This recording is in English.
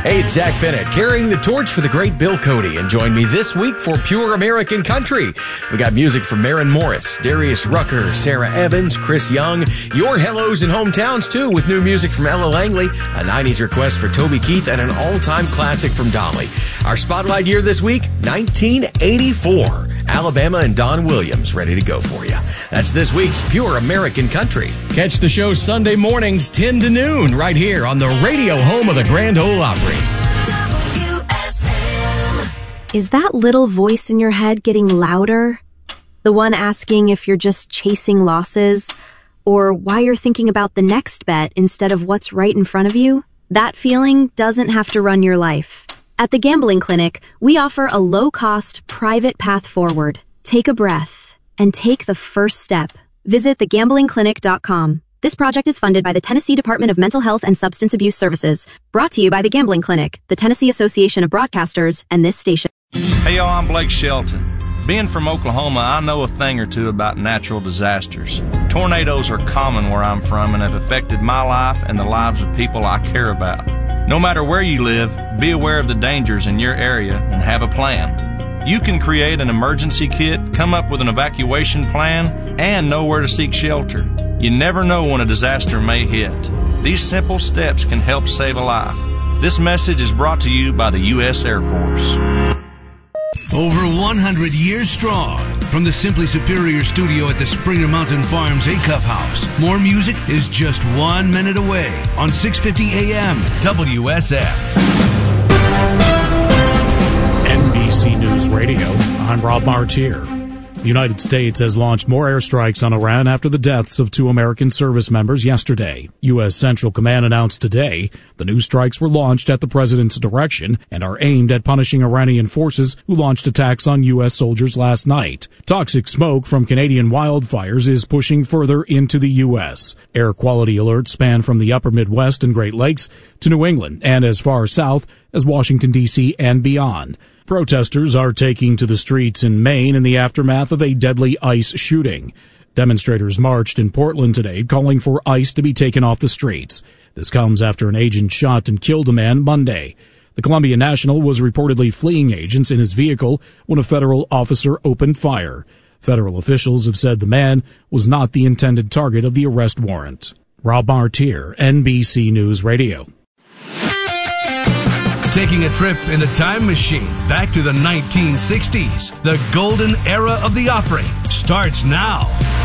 Hey, it's Zach Bennett, carrying the torch for the great Bill Cody, and join me this week for Pure American Country. We got music from Maren Morris, Darius Rucker, Sarah Evans, Chris Young, your hellos and hometowns too, with new music from Ella Langley, a 90s request for Toby Keith, and an all-time classic from Dolly. Our spotlight year this week, 1984. Alabama and Don Williams ready to go for you. That's this week's Pure American Country. Catch the show Sunday mornings 10 to noon right here on the radio home of the Grand Ole Opry. Is that little voice in your head getting louder? The one asking if you're just chasing losses, or why you're thinking about the next bet instead of what's right in front of you? That feeling doesn't have to run your life. At the Gambling Clinic, we offer a low-cost, private path forward. Take a breath and take the first step. Visit thegamblingclinic.com. This project is funded by the Tennessee Department of Mental Health and Substance Abuse Services. Brought to you by the Gambling Clinic, the Tennessee Association of Broadcasters, and this station. Hey, y'all, I'm Blake Shelton. Being from Oklahoma, I know a thing or two about natural disasters. Tornadoes are common where I'm from and have affected my life and the lives of people I care about. No matter where you live, be aware of the dangers in your area and have a plan. You can create an emergency kit, come up with an evacuation plan, and know where to seek shelter. You never know when a disaster may hit. These simple steps can help save a life. This message is brought to you by the U.S. Air Force. Over 100 years strong. From the Simply Superior studio at the Springer Mountain Farms A-Cup House, more music is just 1 minute away on 650 AM WSF. NBC News Radio, I'm Rob Martier. The United States has launched more airstrikes on Iran after the deaths of 2 American service members yesterday. U.S. Central Command announced today the new strikes were launched at the president's direction and are aimed at punishing Iranian forces who launched attacks on U.S. soldiers last night. Toxic smoke from Canadian wildfires is pushing further into the U.S. Air quality alerts span from the upper Midwest and Great Lakes to New England and as far south as Washington, D.C. and beyond. Protesters are taking to the streets in Maine in the aftermath of a deadly ICE shooting. Demonstrators marched in Portland today calling for ICE to be taken off the streets. This comes after an agent shot and killed a man Monday. The Columbia National was reportedly fleeing agents in his vehicle when a federal officer opened fire. Federal officials have said the man was not the intended target of the arrest warrant. Rob Martier, NBC News Radio. Taking a trip in a time machine back to the 1960s. The golden era of the Opry starts now.